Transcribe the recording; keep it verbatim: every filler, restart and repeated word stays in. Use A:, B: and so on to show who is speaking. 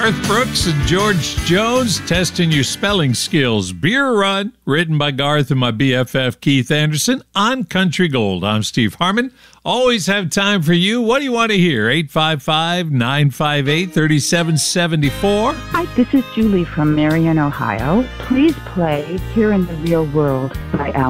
A: Garth Brooks and George Jones testing your spelling skills. Beer Run, written by Garth and my B F F Keith Anderson on Country Gold. I'm Steve Harmon. Always have time for you. What do you want to hear? eight five five, nine five eight, three seven seven four.
B: Hi, this is Julie from Marion, Ohio. Please play Here in the Real World by Al